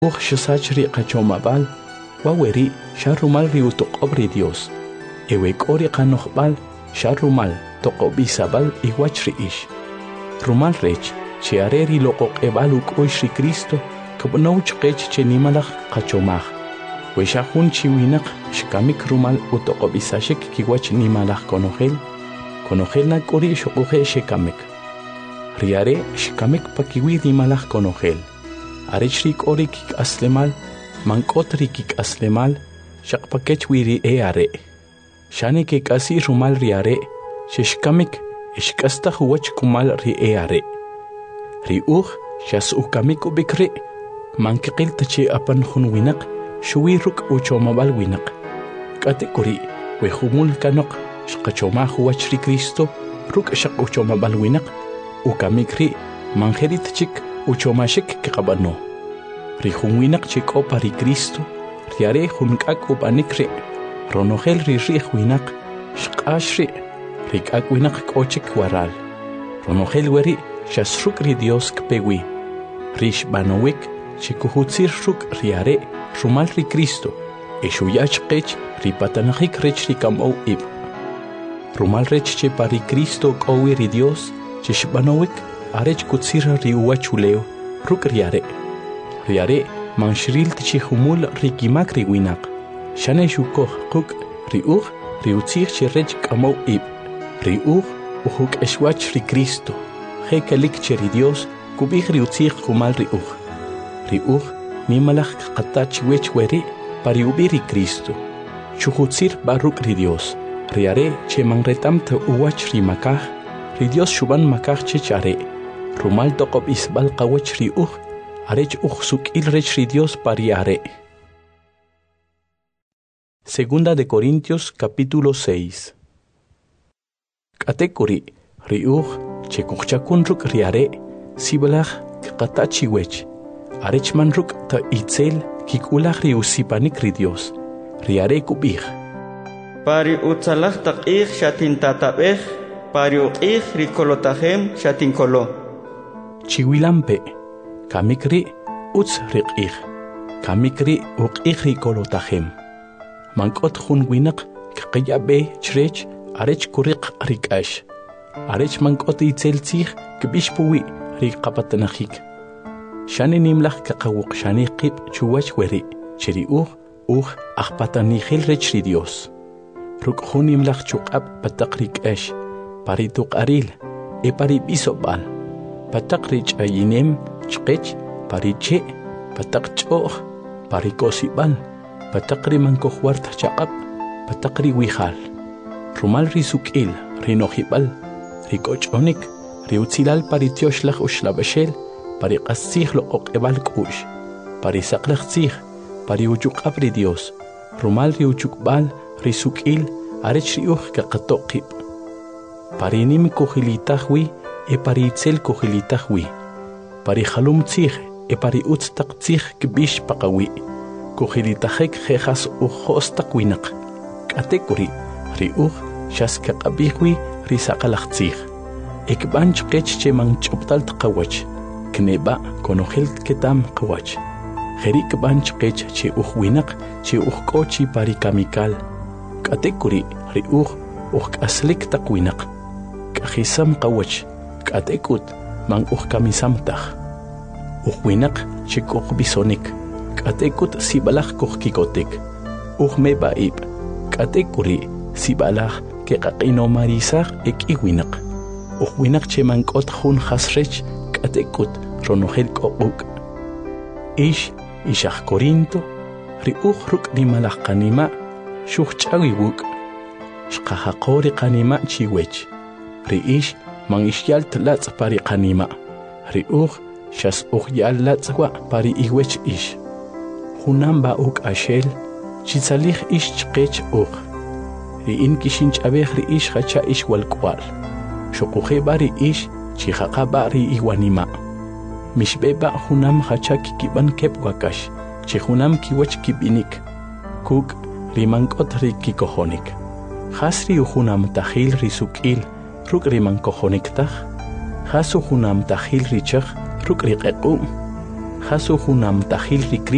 Shasach ri qachomabal, waweri sharumal ri utoqobri Dios. Ewekori qanoqbal, sharumal toqobisabal iwachri ish. Rumal rech, chiareri loqoqebal ukoishri Cristo, kabnouch qech chenimalach qachomaj. Weshahun chiwinak, shkamik rumal utoqobisashik kiwach nimalach konogel. Konogel nakori shokuhe shekamik. Riare shkamik pakiwi nimalach konogel. Arechrik orikik aslemal, mankotrikik aslemal, shakpakech wiri are. Shane ke kasi rumal riare, shishkamik, ishkasta huwach kumal ri are. Riuch, shas ukamik ubikri, mankikil tachi apan hun winak, shuwiruk uchomabal winak. Katekuri, wehumul kanok, shkachoma huwach ri Cristo, ruk shak uchomabal winak, ukamikri, mangerit chik, uchomashik kikabano. Rijunwinak chiko pari Cristo, riare junkak upanikri, ronogel rijwinak, shkashri, rikak winak kochik waral. Ronogel weri, shasruk ri Dios kpewi. Rish banowik, chikuhutsir ruk riare, rumal ri Cristo, eshuyach kech, ripatanahik rech rikamo ib. Rumal rech che pari Cristo kowi ri Dios, chishbanowik, arech kutsir riuachuleo, ruk riare. Riare, manshiril tichihumul rikimak riwinak. Shane shukoh kuk, riuch, riutzich chirech kamo ib. Riuch, uhuk eshwach ri Cristo. Hekalik cheri Dios, kubih riutzich kumal riuch. Riuch, nimalach katach wech weri, pariubiri Cristo. Chuhutzir baruk ri Dios. Riare, che manretam te uwach ri makah, ri Dios shuban makah chechare. Rumal tokob isbal kawach riuch, arech suk ilrech ri Dios pariare. Segunda de Corintios capítulo 6. Katekuri riuch chekuchakun riare sibalach katachiwech. Arech manruk ta itzel kikulach riusipanik ri Dios. Riare kubich. Pari utzalach takich shatin tatabech, pari uqich rikolotahem shatin kolo. Chiwilampe. Kamikri utz riqih, kamikri uqih rikolotahem. Mankot hun winak kqiyabe chrech arech kuriq rikash. Arech mankot itzeltzih kbishpuwi riqapatanahik. Shani nimlach kaqawuq shani qib chuwach weri, cheri ahpatanihil rech ri Dios. Ruk hun nimlach chuqab pataq rikash, parituq aril, pari bisobal. Pataq rich ayinem, chqech, pariche, patak choh, parikosibal, patakri mankohwart chaqab, patakri wihal. Rumal risukil, rinohibal, rikochonik, riutzilal paritioslach ushlabashel, pariqasih lo oqebal kush, parisaqlach zih, pariuchukab ri Dios, rumal riuchukbal, risukil, arech riuch kaqatoqib. Parinim kohilitahwi, paritzel kohilitahwi. Pari halum tzih, pari utz tak tzih kbish pakawi. Kuhilitahek jejas ujos takwinak. Katekuri, riuch, shas kakabihwi, risakalach tzih. Ekbanch kech che mang choptal takawach. Kneba konogel ketam kawach. Jerik banch kech che ujwinak, che ujkochi pari kamikal. Katekuri, riuch, aslik takwinak. Kahisam kawach. Katekut, mang kamisamtach. Winak chikok bisonik. Katekut sibalach kikotik. Mebaib. Katekuri sibalach kekakino marisach iwinak. Winak chemankot hun hasrech. Katekut ronogel kokuk. Ishach Corinto. Ruk nimalach kanima. Shuchawibuk. Shkahakori kanima chiwech. Mang ishyal tlatz pari kanima. Shas yal latzwa pari iwech ish. Hunamba ashel, chitzalich ish chqech Riin kishinch abech ri ish hacha ish walkwal. Shokuhe bari ish, chihaka bari iwanima. Mishbeba hunam hacha kikiban kep wakash, chihunam kiwach kibinik. Kuk rimankot ri kikohonik. Hasri uhunam tahil risukil, ruk rimankohonik tah. Hasu hunam tahil richach, ruk riqequm. Hasu hunam tahil rikri.